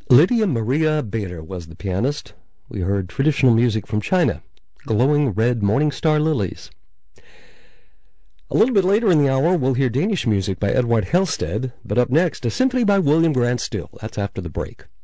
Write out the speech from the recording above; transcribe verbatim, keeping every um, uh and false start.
Lydia Maria Bader was the pianist. We heard traditional music from China, glowing red morning star lilies. A little bit later in the hour, we'll hear Danish music by Edvard Helsted, but up next, a symphony by William Grant Still. That's after the break.